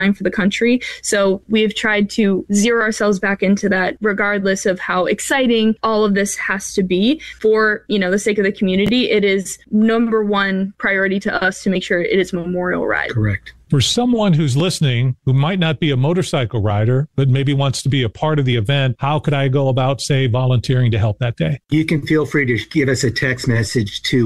for the country. So we've tried to zero ourselves back into that, regardless of how exciting all of this has to be. For, the sake of the community, it is number one priority to us to make sure it is a memorial ride. Correct. For someone who's listening who might not be a motorcycle rider, but maybe wants to be a part of the event, how could I go about, say, volunteering to help that day? You can feel free to give us a text message to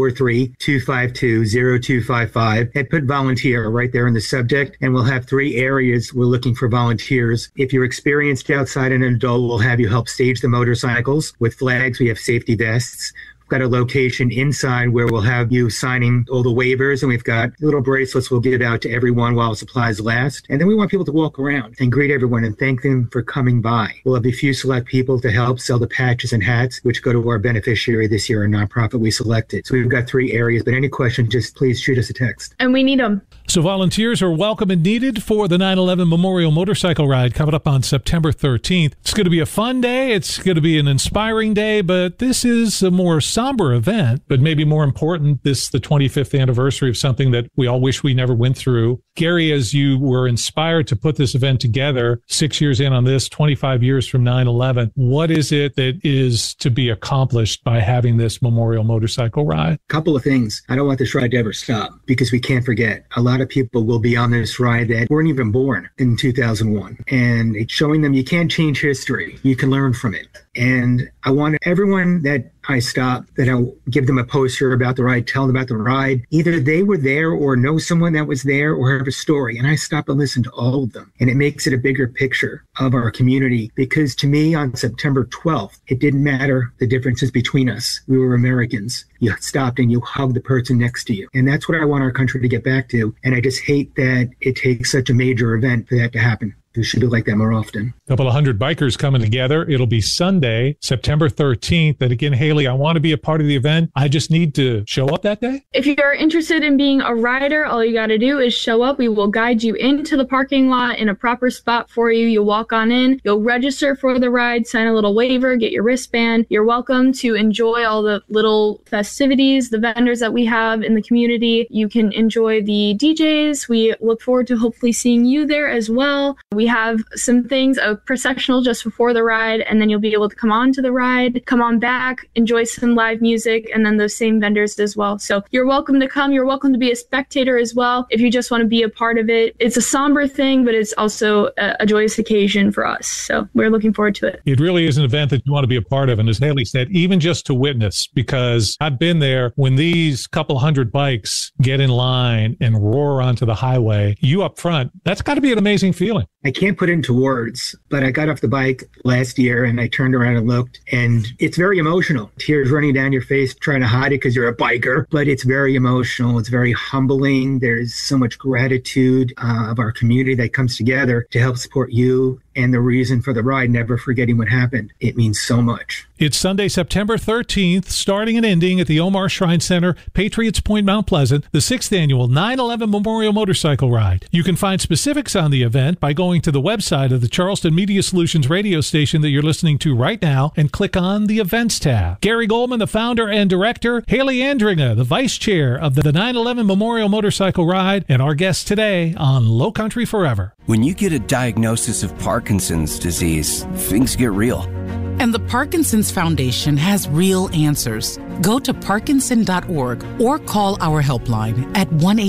843-252-0255 and put volunteer right there in the subject. And we'll have 3 areas we're looking for volunteers. If you're experienced outside and an adult, we'll have you help stage the motorcycles. With flags, we have safety vests. We've got a location inside where we'll have you signing all the waivers, and we've got little bracelets we'll give out to everyone while supplies last. And then we want people to walk around and greet everyone and thank them for coming by. We'll have a few select people to help sell the patches and hats, which go to our beneficiary this year, a nonprofit we selected. So we've got 3 areas, but any questions, just please shoot us a text. And we need them. So volunteers are welcome and needed for the 9/11 Memorial Motorcycle Ride coming up on September 13th. It's going to be a fun day. It's going to be an inspiring day, but this is a more somber event. But maybe more important, this is the 25th anniversary of something that we all wish we never went through. Gary, as you were inspired to put this event together 6 years in on this, 25 years from 9/11, what is it that is to be accomplished by having this Memorial Motorcycle Ride? A couple of things. I don't want this ride to ever stop because we can't forget. A lot of people will be on this ride that weren't even born in 2001. And it's showing them you can't change history. You can learn from it. And I want everyone that I stop, that I'll give them a poster about the ride, tell them about the ride. Either they were there or know someone that was there or have a story. And I stop and listen to all of them. And it makes it a bigger picture of our community. Because to me, on September 12th, it didn't matter the differences between us. We were Americans. You stopped and you hugged the person next to you. And that's what I want our country to get back to. And I just hate that it takes such a major event for that to happen. It should be like that more often. A couple of 100 bikers coming together. It'll be Sunday, September 13th. And again, Haley, I want to be a part of the event. I just need to show up that day. If you're interested in being a rider, all you got to do is show up. We will guide you into the parking lot in a proper spot for you. You'll walk on in. You'll register for the ride, sign a little waiver, get your wristband. You're welcome to enjoy all the little festivities, the vendors that we have in the community. You can enjoy the DJs. We look forward to hopefully seeing you there as well. We have some things, a processional just before the ride, and then you'll be able to come on to the ride, come on back, enjoy some live music, and then those same vendors as well. So you're welcome to come. You're welcome to be a spectator as well if you just want to be a part of it. It's a somber thing, but it's also a joyous occasion for us. So we're looking forward to it. It really is an event that you want to be a part of. And as Haley said, even just to witness, because I've been there when these couple 100 bikes get in line and roar onto the highway, you up front, that's got to be an amazing feeling. I can't put into words, but I got off the bike last year and I turned around and looked, and it's very emotional. Tears running down your face, trying to hide it because you're a biker, but it's very emotional. It's very humbling. There's so much gratitude of our community that comes together to help support you and the reason for the ride, never forgetting what happened. It means so much. It's Sunday, September 13th, starting and ending at the Omar Shrine Center, Patriots Point, Mount Pleasant, the 6th annual 9/11 Memorial Motorcycle Ride. You can find specifics on the event by going to the website of the Charleston Media Solutions radio station that you're listening to right now and click on the Events tab. Gary Goldman, the founder and director, Haley Andringa, the vice chair of the 9/11 Memorial Motorcycle Ride, and our guest today on Low Country Forever. When you get a diagnosis of Parkinson's disease, things get real. And the Parkinson's Foundation has real answers. Go to parkinson.org or call our helpline at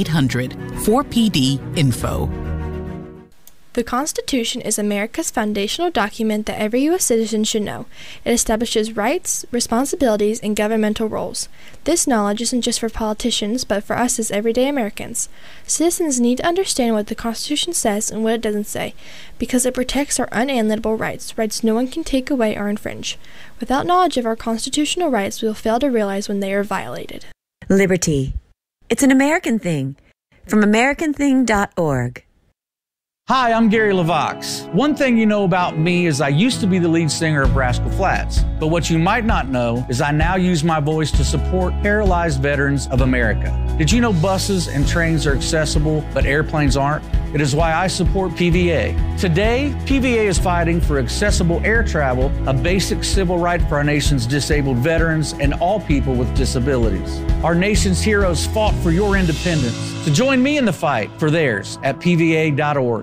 1-800-4PD-INFO. The Constitution is America's foundational document that every U.S. citizen should know. It establishes rights, responsibilities, and governmental roles. This knowledge isn't just for politicians, but for us as everyday Americans. Citizens need to understand what the Constitution says and what it doesn't say, because it protects our unalienable rights, rights no one can take away or infringe. Without knowledge of our constitutional rights, we will fail to realize when they are violated. Liberty. It's an American thing. From AmericanThing.org. Hi, I'm Gary LaVox. One thing you know about me is I used to be the lead singer of Rascal Flatts. But what you might not know is I now use my voice to support paralyzed veterans of America. Did you know buses and trains are accessible, but airplanes aren't? It is why I support PVA. Today, PVA is fighting for accessible air travel, a basic civil right for our nation's disabled veterans and all people with disabilities. Our nation's heroes fought for your independence. So join me in the fight for theirs at PVA.org.